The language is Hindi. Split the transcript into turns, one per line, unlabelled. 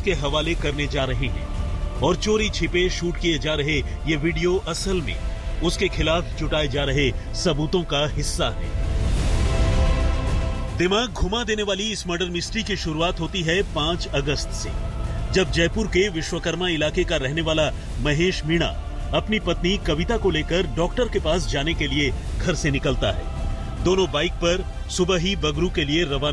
के हवाले करने जा रहे हैं और चोरी छिपे शूट किए जा रहे ये वीडियो असल में उसके खिलाफ जुटाए जा रहे सबूतों का हिस्सा है। दिमाग घुमा देने वाली इस मर्डर मिस्ट्री की शुरुआत होती है 5 अगस्त से, जब जयपुर के विश्वकर्मा इलाके का रहने वाला महेश मीणा अपनी पत्नी कविता को लेकर डॉक्टर के पास जाने के लिए घर से निकलता है। दोनों बाइक पर सुबह ही बगरू के लिए रवाना